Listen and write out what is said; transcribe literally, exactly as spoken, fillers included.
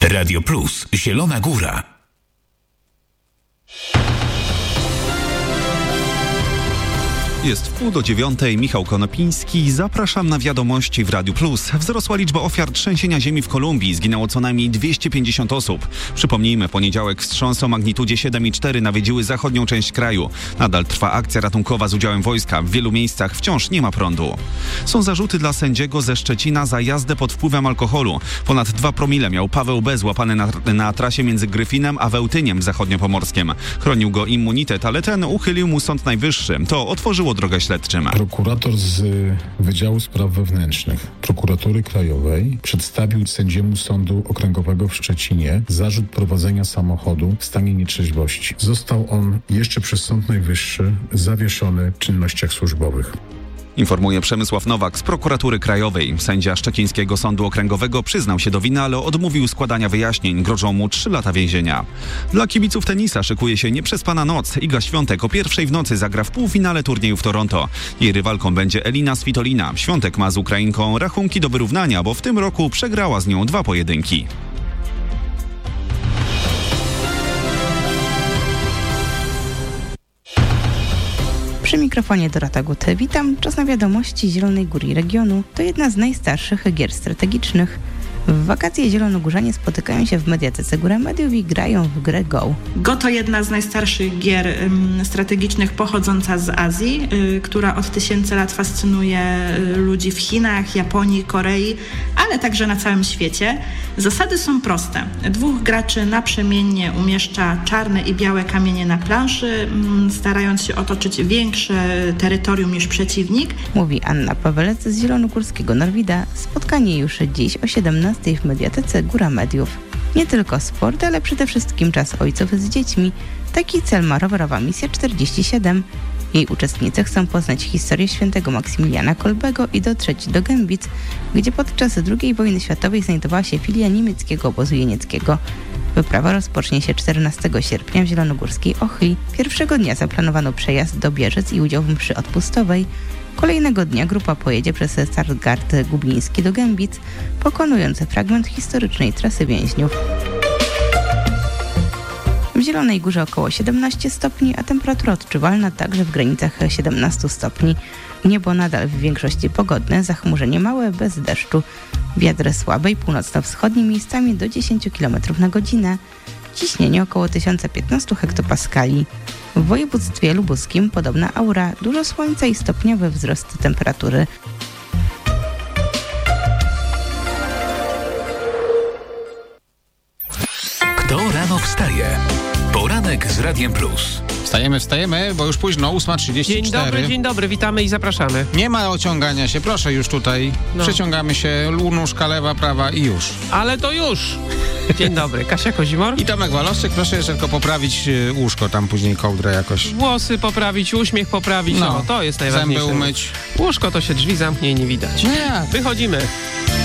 Radio Plus, Zielona Góra. Jest wpół do dziewiątej, Michał Konopiński. Zapraszam na wiadomości w Radiu Plus. Wzrosła liczba ofiar trzęsienia ziemi w Kolumbii. Zginęło co najmniej dwieście pięćdziesiąt osób. Przypomnijmy, poniedziałek wstrząsy o magnitudzie siedem i cztery nawiedziły zachodnią część kraju. Nadal trwa akcja ratunkowa z udziałem wojska. W wielu miejscach wciąż nie ma prądu. Są zarzuty dla sędziego ze Szczecina za jazdę pod wpływem alkoholu. Ponad dwa promile miał Paweł B. złapany na, na trasie między Gryfinem a Wełtyniem w Zachodniopomorskiem. Chronił go immunitet, ale ten uchylił mu Sąd Najwyższy. To otworzyło drogę śledczym. Prokurator z Wydziału Spraw Wewnętrznych Prokuratury Krajowej przedstawił sędziemu Sądu Okręgowego w Szczecinie zarzut prowadzenia samochodu w stanie nietrzeźwości. Został on jeszcze przez Sąd Najwyższy zawieszony w czynnościach służbowych. Informuje Przemysław Nowak z Prokuratury Krajowej. Sędzia Szczecińskiego Sądu Okręgowego przyznał się do winy, ale odmówił składania wyjaśnień. Grożą mu trzy lata więzienia. Dla kibiców tenisa szykuje się nieprzespana noc. Iga Świątek o pierwszej w nocy zagra w półfinale turnieju w Toronto. Jej rywalką będzie Elina Svitolina. Świątek ma z Ukrainką rachunki do wyrównania, bo w tym roku przegrała z nią dwa pojedynki. Przy mikrofonie Dorota Guty. Witam. Czas na wiadomości Zielonej Góry i regionu. To jedna z najstarszych gier strategicznych. W wakacje zielonogórzanie spotykają się w Mediatece Góra Mediów i grają w grę Go. Go to jedna z najstarszych gier ym, strategicznych pochodząca z Azji, y, która od tysięcy lat fascynuje y, ludzi w Chinach, Japonii, Korei, ale także na całym świecie. Zasady są proste. Dwóch graczy naprzemiennie umieszcza czarne i białe kamienie na planszy, ym, starając się otoczyć większe terytorium niż przeciwnik. Mówi Anna Pawelec z zielonogórskiego Norwida. Spotkanie już dziś o siedemnastej w Mediatece Góra Mediów. Nie tylko sport, ale przede wszystkim czas ojców z dziećmi. Taki cel ma rowerowa misja czterdzieści siedem. Jej uczestnicy chcą poznać historię świętego Maksymiliana Kolbego i dotrzeć do Gębic, gdzie podczas drugiej wojny światowej znajdowała się filia niemieckiego obozu jenieckiego. Wyprawa rozpocznie się czternastego sierpnia w zielonogórskiej Ochli. Pierwszego dnia zaplanowano przejazd do Bieżyc i udział w mszy odpustowej. Kolejnego dnia grupa pojedzie przez Stargard Gubliński do Gębic, pokonując fragment historycznej trasy więźniów. W Zielonej Górze około siedemnaście stopni, a temperatura odczuwalna także w granicach siedemnaście stopni. Niebo nadal w większości pogodne, zachmurzenie małe, bez deszczu. Wiatr słaby i północno-wschodni, miejscami do dziesięć kilometrów na godzinę. Ciśnienie około tysiąc piętnaście hektopaskali. W województwie lubuskim podobna aura, dużo słońca i stopniowy wzrost temperatury. Kto rano wstaje? Poranek z Radiem Plus. Wstajemy, wstajemy, bo już późno, ósma trzydzieści cztery. Dzień dobry, dzień dobry, witamy i zapraszamy. Nie ma ociągania się, proszę już tutaj. No. Przeciągamy się, nóżka lewa, prawa i już. Ale to już. Dzień dobry, Kasia Kozimor. I Tomek Walowczyk, proszę jeszcze tylko poprawić y, łóżko, tam później kołdrę jakoś. Włosy poprawić, uśmiech poprawić, no, no to jest najważniejsze. Zęby umyć. Łóżko to się drzwi zamknie i nie widać. Nie. Wychodzimy.